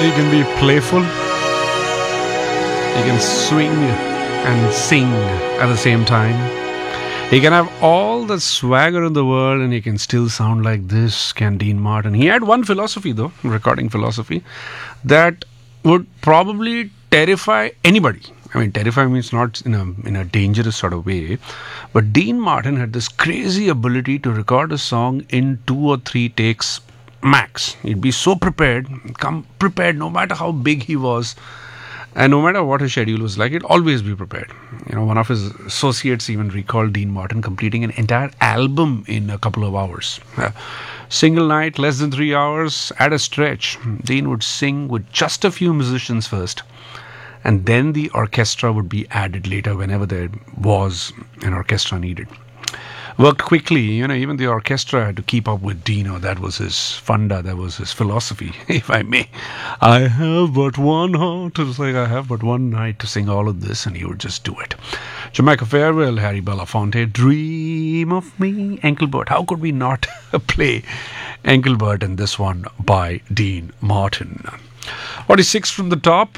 He can be playful. He can swing and sing at the same time. He can have all the swagger in the world and he can still sound like this, can Dean Martin. He had one philosophy though, recording philosophy, that would probably terrify anybody. I mean, terrify means not in a dangerous sort of way, but Dean Martin had this crazy ability to record a song in 2 or 3 takes max. He'd be so prepared, come prepared no matter how big he was, and no matter what his schedule was like, he'd always be prepared. One of his associates even recalled Dean Martin completing an entire album in a couple of hours. Single night, less than 3 hours, at a stretch. Dean would sing with just a few musicians first, and then the orchestra would be added later whenever there was an orchestra needed. Worked quickly, even the orchestra had to keep up with Dino. That was his funda, that was his philosophy, if I may. I have but one heart, it was like I have but one night to sing all of this, and he would just do it. Jamaica Farewell, Harry Belafonte, Dream of Me, Engelbert. How could we not play Engelbert in this one by Dean Martin? 46 from the top.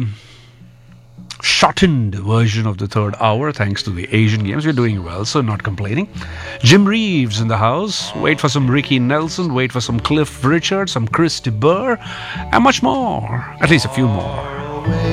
Shortened version of the third hour thanks to the Asian Games. We're doing well, so not complaining. Jim Reeves in the house. Wait for some Ricky Nelson, wait for some Cliff Richard, some Chris de Burgh, and much more. At least a few more.